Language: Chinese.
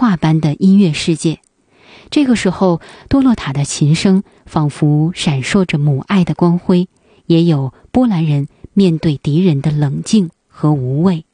画般的音乐世界。这个时候，多洛塔的琴声仿佛闪烁着母爱的光辉，也有波兰人面对敌人的冷静和无畏。